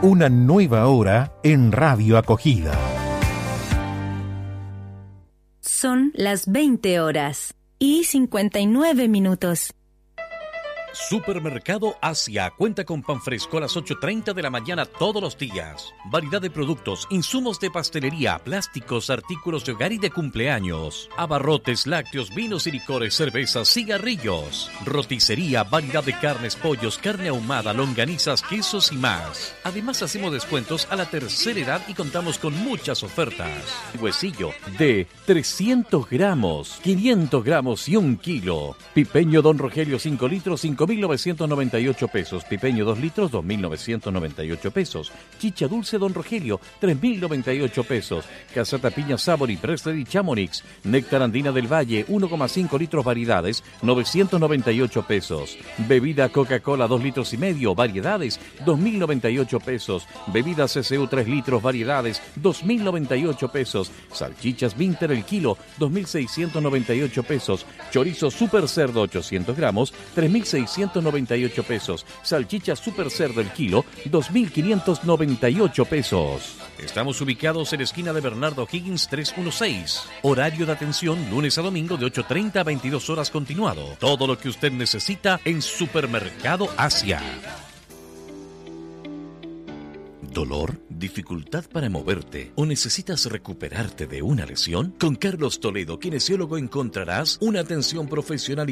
Una nueva hora en Radio Acogida. Son las 20 horas y 59 minutos. Supermercado Asia cuenta con pan fresco a las 8:30 de la mañana todos los días. Variedad de productos, insumos de pastelería, plásticos, artículos de hogar y de cumpleaños. Abarrotes, lácteos, vinos y licores, cervezas, cigarrillos. Roticería, variedad de carnes, pollos, carne ahumada, longanizas, quesos y más. Además hacemos descuentos a la tercera edad y contamos con muchas ofertas. Huesillo de 300 gramos, 500 gramos y 1 kilo. Pipeño Don Rogelio 5 litros, 5.998 pesos. Pipeño 2 litros, 2.998 pesos. Chicha dulce Don Rogelio, 3.098 pesos. Casata Piña Sabor y Presley Chamonix. Néctar Andina del Valle, 1,5 litros variedades, 998 pesos. Bebida Coca-Cola 2 litros y medio, variedades, 2.098 pesos. Bebida CCU 3 litros, variedades, 2.098 pesos. Salchichas Vinter el kilo, 2.698 pesos. Chorizo Super Cerdo 800 gramos, 3.698 pesos. Salchicha Super Cerdo el kilo, 2.598 pesos. Estamos ubicados en la esquina de Bernardo Higgins 316. Horario de atención lunes a domingo de 8:30 a 22 horas continuado. Todo lo que usted necesita en Supermercado Asia. ¿Dolor? ¿Dificultad para moverte? ¿O necesitas recuperarte de una lesión? Con Carlos Toledo, kinesiólogo, encontrarás una atención profesional y